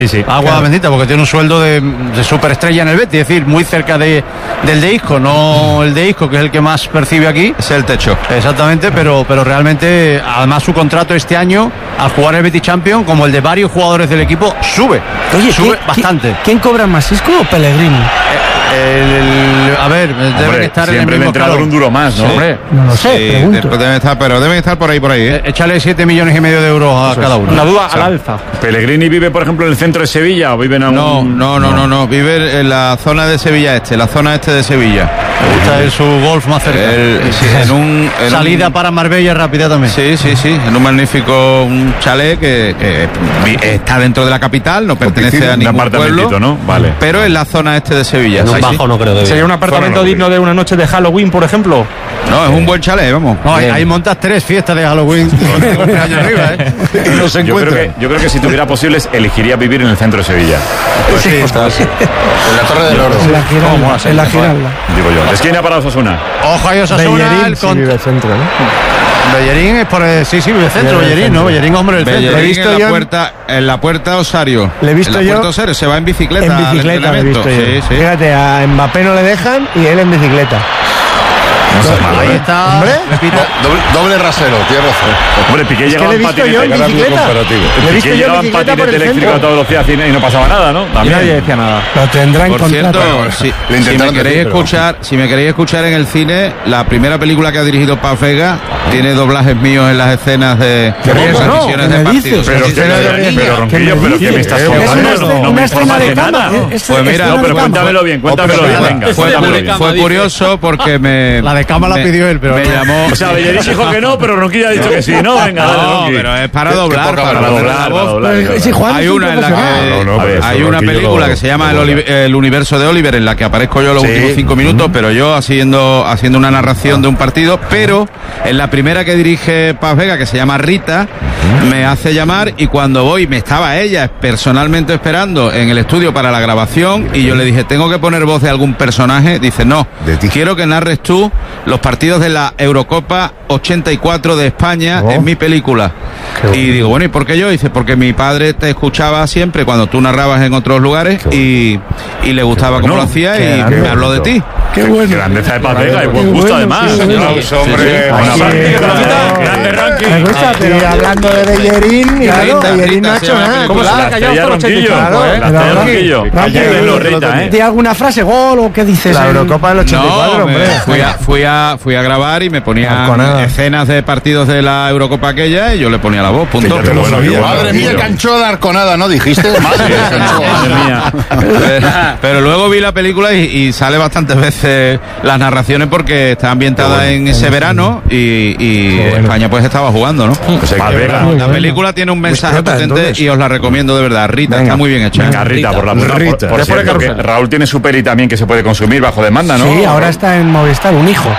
Sí. Agua bendita, porque tiene un sueldo de superestrella en el Betis, es decir, muy cerca del de Isco, no el de Isco, que es el que más percibe aquí. Es el techo. Exactamente, pero realmente, además su contrato este año, al jugar el Betis Champions, como el de varios jugadores del equipo, sube bastante. ¿Quién cobra más, Isco o Pellegrini? A ver, deben estar en el mismo entrenador escalón. un duro más, ¿no? Sí. Hombre. No lo sé, pregunto. Deben estar por ahí. Échale 7,5 millones de euros a cada uno. Una duda al alza. ¿Pellegrini vive, por ejemplo, en el centro de Sevilla o vive en algún...? No. Vive en la zona de Sevilla la zona este de Sevilla. Me gusta su golf más cerca. Salida para Marbella rápida también. Sí. En un magnífico chalet que está dentro de la capital, no pertenece a ningún pueblo, ¿no? Vale. Pero en la zona este de Sevilla. Bajo no creo que ¿sería un apartamento digno de una noche de Halloween, por ejemplo? No, es un buen chalet, vamos. No, ahí montas 3 fiestas de Halloween allá arriba, y no se encuentra. Yo creo que si tuviera posibles, elegiría vivir en el centro de Sevilla. Pues sí. En la Torre del Oro. En la Giralda. Digo yo. Esquina para Osasuna. Ojo a Osasuna. Bellerín sí vive el centro, ¿no? Bellerín es por el... Sí, vive el centro. Bellerín, ¿no? Bellerín, hombre, del centro. Bellerín en la puerta Osario. Le he visto en la yo. puerta Osario, se va en bicicleta. En bicicleta, le he visto yo. Sí. Fíjate, a Mbappé no le dejan y él en bicicleta. Ahí está. Hombre. Repito. Doble rasero, tienes razón. Hombre, Piqué Es que llegaba le he en visto yo patinete. en bicicleta. Le he visto Piqué yo llegaba en en bicicleta por patinete el eléctrico a centro. toda velocidad y no pasaba nada, ¿no? Y También. nadie decía nada. Lo tendrá en Por contrato. cierto, si me queréis escuchar en el cine, la primera película que ha dirigido Paz Vega tiene doblajes míos en las escenas de transmisiones de partidos. Pero Ronquillo, ¿pero qué me estás contando? No me informas de nada. Pues mira, No, pero cuéntamelo bien, venga. Fue curioso porque La de cama la pidió él, pero me llamó. O sea, Bellerín dijo que no, pero Ronquillo ha dicho que sí, ¿no? Venga, dale, No, Ronqui. pero es para doblar, para doblar. Si Juan Hay es un una en la profesional. que hay una película que se llama El universo de Oliver, en la que aparezco yo los últimos 5 minutos, pero yo haciendo una narración de un partido. Pero en la primera que dirige Paz Vega, que se llama Rita, me hace llamar, y cuando voy, me estaba ella personalmente esperando en el estudio para la grabación, y yo le dije, ¿tengo que poner voz de algún personaje? Dice, no, quiero que narres tú los partidos de la Eurocopa 84 de España en mi película. Y digo, bueno, ¿y por qué yo? Dice, porque mi padre te escuchaba siempre cuando tú narrabas en otros lugares y le gustaba cómo lo hacía, y me habló de ti. Qué bueno. Grandeza de Paz Vega y buen gusto además. Grande ranking. Me gusta, pero hablando de Bellerín, Bellerín no ha hecho nada. ¿Cómo se la ha callado por 85? La Ronquillo. Cállalo, Rita, ¿De alguna frase, gol o qué dices? La Eurocopa del 84, No, hombre. fui a grabar y me ponía escenas de partidos de la Eurocopa aquella, y yo le ponía la voz, punto. Madre mía, cancho de Arconada, ¿no dijiste? Madre mía. Pero luego vi la película y sale bastantes veces las narraciones, porque está ambientada en ese verano y España pues estaba jugando, ¿no? La película tiene un mensaje potente y os la recomiendo de verdad. Rita, está muy bien hecha. Venga, Rita, por cierto, que Raúl tiene su peli también que se puede consumir bajo demanda, ¿no? Sí, ahora está en Movistar, Un hijo.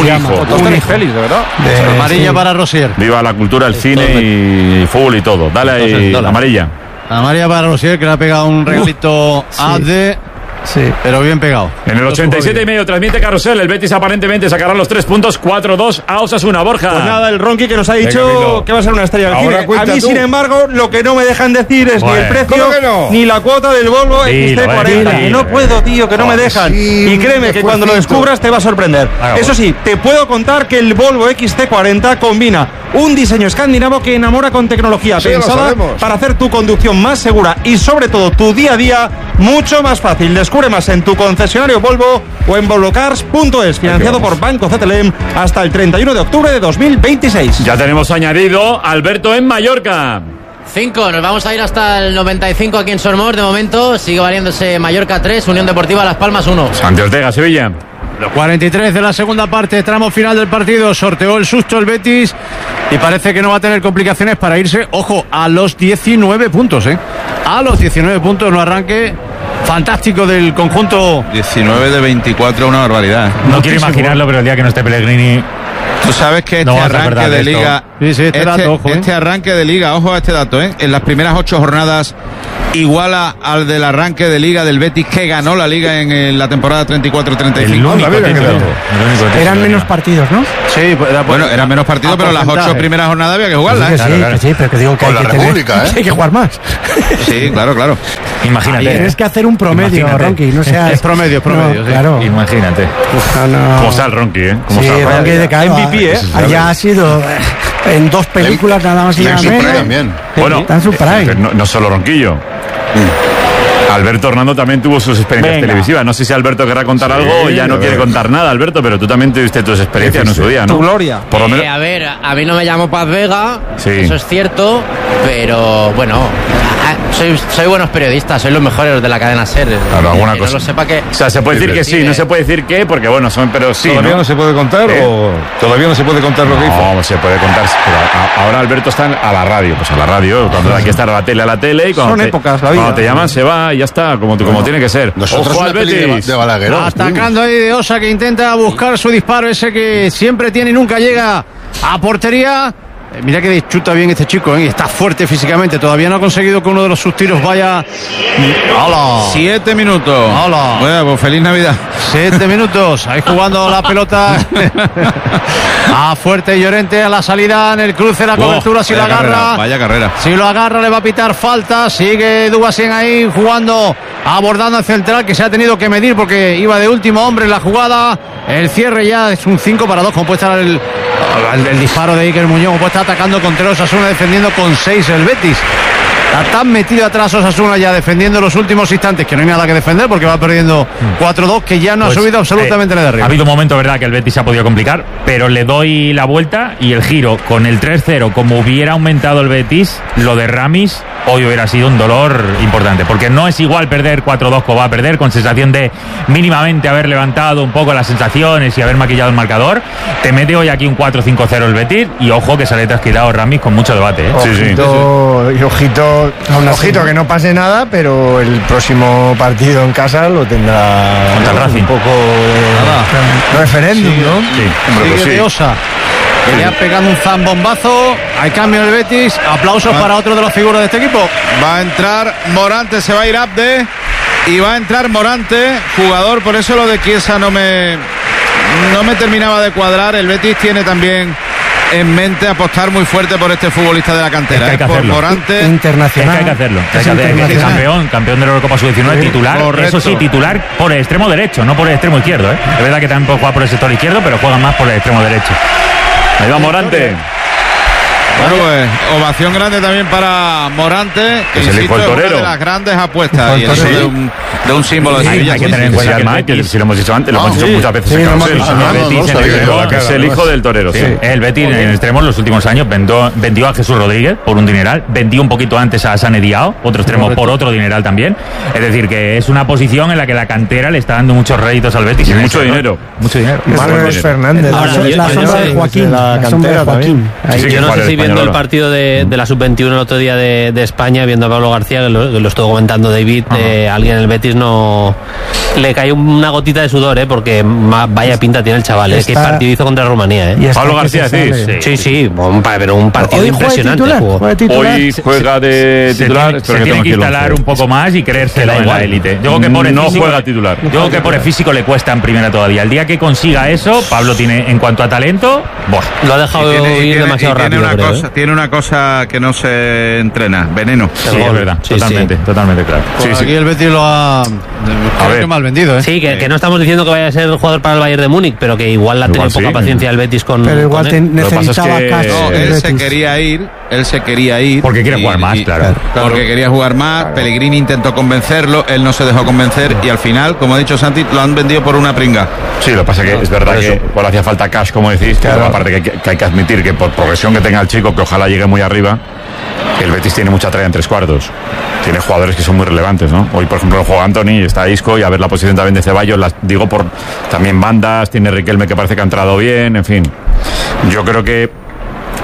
Un hijo feliz, de verdad. Amarilla para Rosier. Viva la cultura, el cine y fútbol y todo. Dale ahí, amarilla. Amarilla para Rosier, que le ha pegado un regalito a de... Sí. Pero bien pegado. En el 87,5 transmite Carrusel. El Betis aparentemente sacará los 3 puntos, 4-2 a Osasuna. Borja. Pues nada, el Ronqui que nos ha dicho que va a ser una estrella del cine. A mí, sin embargo, lo que no me dejan decir es ni el precio ni la cuota del Volvo XC40. Que no puedo, tío, que no me dejan. Y créeme que cuando lo descubras te va a sorprender. Eso sí, te puedo contar que el Volvo XC40 combina un diseño escandinavo que enamora con tecnología pensada para hacer tu conducción más segura y sobre todo tu día a día mucho más fácil. Descubre más en tu concesionario Volvo o en volvocars.es, financiado por Banco CTLM hasta el 31 de octubre de 2026. Ya tenemos añadido Alberto en Mallorca. 5, nos vamos a ir hasta el 95 aquí en Sormos. De momento sigue valiéndose Mallorca 3, Unión Deportiva Las Palmas 1. Santi Ortega, Sevilla. Los 43 de la segunda parte, tramo final del partido. Sorteó el susto el Betis y parece que no va a tener complicaciones para irse, ojo, a los 19 puntos, a los 19 puntos, no arranque fantástico del conjunto. 19 de 24, una barbaridad. No quiero imaginarlo, pero el día que no esté Pellegrini Tú sabes que este arranque de liga, este arranque de liga, ojo a este dato, en las primeras 8 jornadas iguala al del arranque de liga del Betis que ganó la liga en la temporada 34-35. Eran menos partidos, ¿no? Sí, bueno, eran menos partidos, pero las 8 primeras jornadas había que jugarlas. Sí, pero que digo que hay que jugar más. Sí, claro. Imagínate. Tienes que hacer un promedio, Ronqui, no seas... Es promedio, sí. Claro. Imagínate. ¿Cómo está el Ronqui, Sí, Ronqui de cada MVP, Allá ha sido en 2 películas nada más y nada menos. Bueno, está en su prime. No solo Ronquillo. Alberto Hernando también tuvo sus experiencias televisivas. No sé si Alberto querrá contar algo o ya no quiere contar nada, Alberto, pero tú también tuviste tus experiencias en su día, ¿no? Tu gloria. Por lo menos... A ver, a mí no me llamo Paz Vega, eso es cierto, pero bueno, soy buenos periodistas, soy los mejores de la cadena SER. Claro, alguna cosa. No lo sepa que... O sea, se puede decir que sí, no se puede decir que, porque bueno, pero sí. ¿Todavía no se puede contar o todavía no se puede contar lo que hizo? No, se puede contar, pero ahora Alberto está a la radio, pues a la radio, cuando hay que estar a la tele y cuando épocas, la vida. Cuando te llaman se va y ya está, como tiene que ser. Ojo al Betis de Balaguer. Atacando ahí de Osa, que intenta buscar su disparo, ese que siempre tiene y nunca llega a portería. Mira que chuta bien este chico, está fuerte físicamente. Todavía no ha conseguido que uno de sus tiros vaya. ¡Hola! 7 minutos. ¡Hola! Bueno, pues feliz Navidad. 7 minutos. Ahí jugando la pelota a Fuerte y Llorente a la salida en el cruce, la cobertura. Si lo agarra. Vaya carrera. Si lo agarra, le va a pitar falta. Sigue Dubasen ahí jugando, abordando al central, que se ha tenido que medir porque iba de último hombre en la jugada. El cierre ya es un 5-2, como puede estar el disparo de Iker Muñoz, como puede estar atacando contra Osasuna, defendiendo con 6 el Betis. Está tan metido atrás Osasuna ya defendiendo los últimos instantes que no hay nada que defender porque va perdiendo 4-2, que ya no ha subido absolutamente nada de arriba. Ha habido un momento, verdad, que el Betis se ha podido complicar, pero le doy la vuelta y el giro con el 3-0, como hubiera aumentado el Betis, lo de Ramis hoy hubiera sido un dolor importante, porque no es igual perder 4-2 como va a perder, con sensación de mínimamente haber levantado un poco las sensaciones y haber maquillado el marcador. Te mete hoy aquí un 4-5-0 el Betis y ojo que sale trasquilado Ramis con mucho debate. Ojito que no pase nada, pero el próximo partido en casa lo tendrá contra el Racing. Un poco de referéndum, ¿no? Sigue de Osa, que le ha pegado un zambombazo. Hay cambio en el Betis. Aplausos para otro de los figuras de este equipo. Va a entrar Morante, se va a ir Abde y va a entrar Morante, jugador. Por eso lo de Chiesa no me terminaba de cuadrar. El Betis tiene también en mente apostar muy fuerte por este futbolista de la cantera. Es que hay que hacerlo. Por Morante internacional. Es que hay que hacerlo. Campeón de la Eurocopa Sub-19, titular. Correcto. Eso sí, titular por el extremo derecho, no por el extremo izquierdo. Es verdad que también puede jugar por el sector izquierdo, pero juega más por el extremo derecho. Ahí va Morante. Bueno, pues ovación grande también para Morante, que es el hijo del torero. Una de las grandes apuestas y eso de un símbolo de Sevilla. Hay que tener en cuenta que si lo hemos dicho antes, lo hemos dicho muchas veces en Betis, es el hijo del torero. El Betis en extremos los últimos años vendió a Jesús Rodríguez por un dineral, vendió un poquito antes a Sane Diao, otro extremo por otro dineral también. Es decir, que es una posición en la que la cantera le está dando muchos réditos al Betis. Mucho dinero. Mucho dinero. Manuel Fernández, la sombra de Joaquín. La cantera también. Yo no sé si viendo el partido de la Sub-21 el otro día de España, viendo a Pablo García, que lo estuvo comentando David, alguien en el Betis no le cayó una gotita de sudor, porque vaya pinta tiene el chaval, que partido hizo contra Rumanía. Pablo García, sí, pero un partido impresionante. Hoy juega de titular. Se tiene que instalar un poco más y creérselo en la élite. Yo creo que por el físico, juega titular. Yo creo que por el físico le cuesta en primera todavía. El día que consiga eso, Pablo tiene, en cuanto a talento, lo ha dejado ir demasiado rápido. Tiene una cosa que no se entrena, veneno. Sí, es verdad, totalmente claro. Aquí el Betis lo ha mal vendido, Sí, que no estamos diciendo que vaya a ser jugador para el Bayern de Múnich, pero que igual ha tenido poca paciencia el Betis con. Pero igual necesitaba cash. No, él se quería ir. Porque quiere jugar más, claro. Porque quería jugar más. Pellegrini intentó convencerlo, él no se dejó convencer y al final, como ha dicho Santi, lo han vendido por una pringa. Sí, lo que pasa es que es verdad que hacía falta cash, como decís, pero aparte que hay que admitir que por progresión que tenga el chico, que ojalá llegue muy arriba, el Betis tiene mucha tralla en tres cuartos. Tiene jugadores que son muy relevantes, ¿no? Hoy, por ejemplo, juega Anthony, está Isco, y a ver la posición también de Ceballos, digo por también bandas, tiene Riquelme que parece que ha entrado bien, en fin. Yo creo que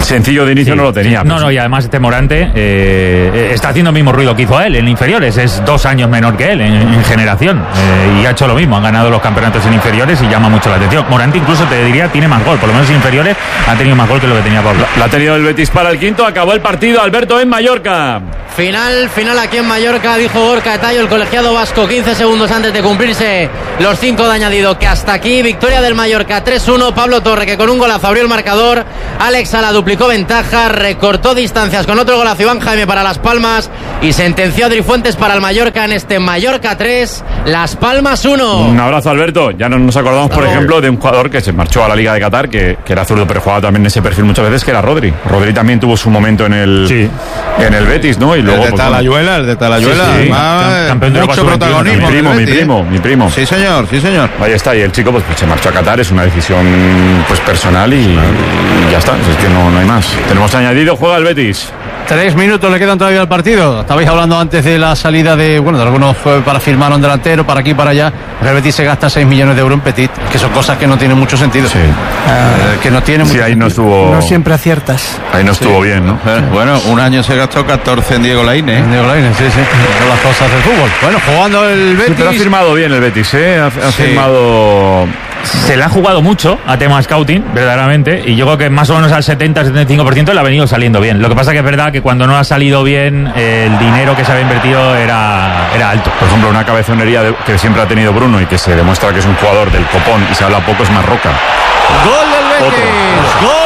sencillo de inicio no lo tenía. Sí. No, y además este Morante está haciendo el mismo ruido que hizo él en inferiores. Es 2 años menor que él en generación. Y ha hecho lo mismo. Han ganado los campeonatos en inferiores y llama mucho la atención. Morante incluso te diría tiene más gol. Por lo menos en inferiores ha tenido más gol que lo que tenía Pablo. La ha tenido el Betis para el quinto. Acabó el partido, Alberto, en Mallorca. Final aquí en Mallorca, dijo Gorka Tayo, el colegiado vasco, 15 segundos antes de cumplirse los 5 de añadido, que hasta aquí, victoria del Mallorca 3-1, Pablo Torre, que con un golazo abrió el marcador, Alex Sala duplicó ventaja, recortó distancias con otro golazo Iván Jaime para Las Palmas y sentenció a Adri Fuentes para el Mallorca en este Mallorca 3, Las Palmas 1. Un abrazo, Alberto. Ya no nos acordamos, por ejemplo, de un jugador que se marchó a la Liga de Qatar, que era zurdo, pero jugaba también en ese perfil muchas veces, que era Rodri. Rodri también tuvo su momento en el Betis, ¿no? Y luego, el de Talayuela, sí, campeón de mucho protagonismo. Mi primo. Sí, señor. Ahí está, y el chico pues se marchó a Qatar, es una decisión pues personal y ya está, es que no hay más. Tenemos añadido, juega el Betis. 3 minutos le quedan todavía al partido. Estabais hablando antes de la salida de algunos para firmar un delantero, para aquí y para allá. El Betis se gasta 6 millones de euros en Petit, que son cosas que no tienen mucho sentido. Sí. Que no tienen mucho ahí sentido. no estuvo. No siempre aciertas. Ahí no estuvo bien, ¿no? Bueno, un año se gastó 14 en Diego Lainez. Sí. Son las cosas del fútbol. Bueno, jugando el Betis. Sí, pero ha firmado bien el Betis, Ha firmado. Se le ha jugado mucho a tema scouting, verdaderamente, y yo creo que más o menos al 70-75% le ha venido saliendo bien. Lo que pasa que es verdad que cuando no ha salido bien, el dinero que se había invertido era alto. Por ejemplo, una cabezonería que siempre ha tenido Bruno y que se demuestra que es un jugador del copón y se habla poco es Marroca. Gol del Betis. Gol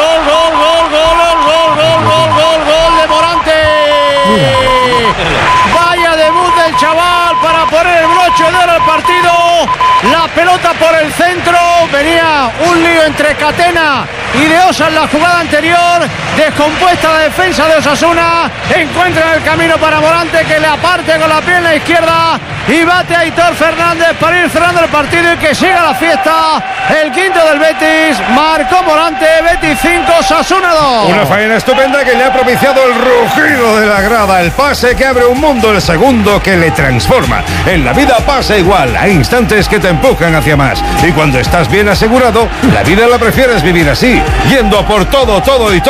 de Morante. Vaya debut del chaval para poner el broche de oro al partido. La pelota por el centro, venía un lío entre Catena y de Osa en la jugada anterior, descompuesta la defensa de Osasuna, encuentra el camino para Morante, que le aparte con la pierna izquierda y bate a Aitor Fernández para ir cerrando el partido y que siga la fiesta. El quinto del Betis, marcó Morante, Betis 5, Osasuna 2. Una faena estupenda que le ha propiciado el rugido de la grada, el pase que abre un mundo, el segundo que le transforma. En la vida pasa igual, hay instantes que te empujan hacia más, y cuando estás bien asegurado, la vida la prefieres vivir así, yendo a por todo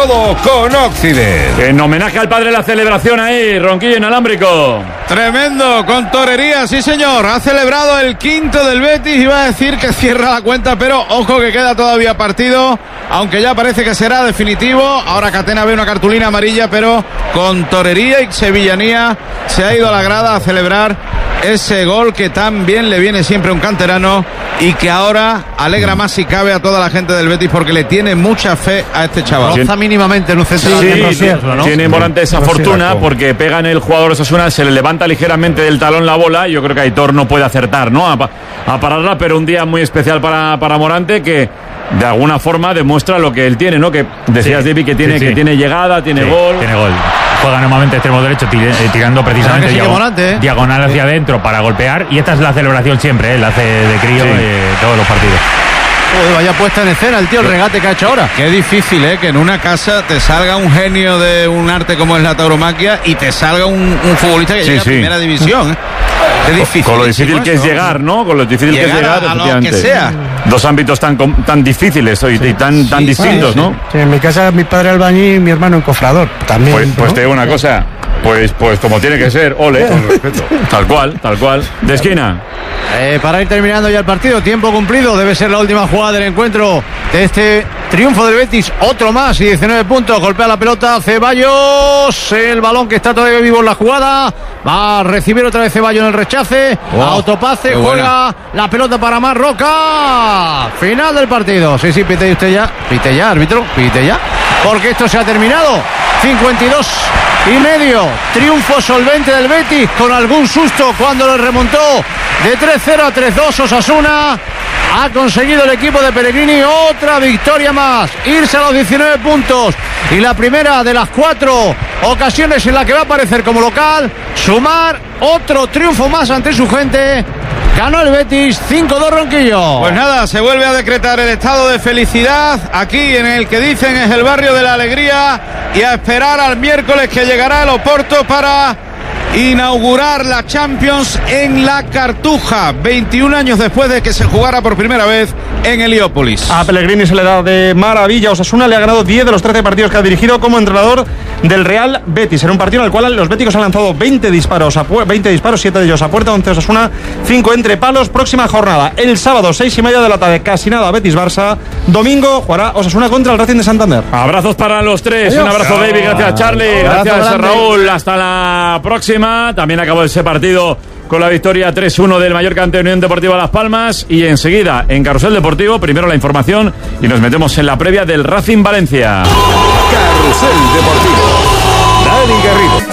con Occident. En homenaje al padre, la celebración ahí, ronquillo inalámbrico. Tremendo, con torería, sí señor. Ha celebrado el quinto del Betis, iba a decir que cierra la cuenta, pero ojo que queda todavía partido, aunque ya parece que será definitivo. Ahora Catena ve una cartulina amarilla, pero con torería y sevillanía se ha ido a la grada a celebrar ese gol que tan bien le viene siempre a un canterano y que ahora alegra más si cabe a toda la gente del Betis, porque le tiene mucha fe a este chaval. Roza mínimamente en un centro ¿no? Tiene Morante esa fortuna porque pega en el jugador Osasuna, se le levanta ligeramente del talón la bola y yo creo que Aitor no puede acertar, ¿no? A pararla, pero un día muy especial para Morante, que de alguna forma demuestra lo que él tiene, ¿no? Que decías, David, que tiene llegada, tiene gol. Tiene gol. Juega normalmente extremo derecho tirando precisamente diagonal hacia adentro para golpear, y esta es la celebración siempre, la hace de crío todos los partidos. Vaya puesta en escena el tío, el regate que ha hecho ahora. Qué difícil, que en una casa te salga un genio de un arte como es la tauromaquia y te salga un futbolista que llega a primera división. Qué difícil. Con lo difícil que es llegar, ¿no? Con lo difícil que es llegar a lo que sea. Dos ámbitos tan difíciles y tan distintos, ¿no? Sí, en mi casa mi padre albañil y mi hermano encofrador. También. Pues te digo una cosa. Pues como tiene que ser, ole. Con respeto. Tal cual. De esquina. Para ir terminando ya el partido, tiempo cumplido, debe ser la última jugada del encuentro de este triunfo del Betis, otro más y 19 puntos, golpea la pelota Ceballos, el balón que está todavía vivo en la jugada, va a recibir otra vez Ceballos en el rechace, autopase, juega la pelota para Marroca, final del partido. Sí, pite usted ya, pite ya, árbitro, pite ya, porque esto se ha terminado. 52 y medio, triunfo solvente del Betis, con algún susto cuando lo remontó de 3-0 a 3-2 Osasuna. Ha conseguido el equipo de Pellegrini otra victoria más, irse a los 19 puntos y la primera de las 4 ocasiones en la que va a aparecer como local, sumar otro triunfo más ante su gente. Ganó el Betis 5-2 Ronquillo. Pues nada, se vuelve a decretar el estado de felicidad aquí en el que dicen es el barrio de la alegría, y a esperar al miércoles, que llegará el Oporto para inaugurar la Champions en la Cartuja, 21 años después de que se jugara por primera vez en Heliópolis. A Pellegrini se le da de maravilla. Osasuna le ha ganado 10 de los 13 partidos que ha dirigido como entrenador del Real Betis, en un partido en el cual los béticos han lanzado 20 disparos, 7 de ellos a puerta, 11 Osasuna, 5 entre palos. Próxima jornada, el sábado, 6:30 de la tarde, casi nada, Betis-Barça. Domingo jugará Osasuna contra el Racing de Santander. Abrazos para los tres. Adiós. Un abrazo, David. Gracias, Charlie. Gracias, Raúl. Hasta la próxima. También acabó ese partido con la victoria 3-1 del Mallorca ante Unión Deportiva Las Palmas. Y enseguida, en Carrusel Deportivo, primero la información y nos metemos en la previa del Racing Valencia. Carrusel Deportivo. Dani Garrido.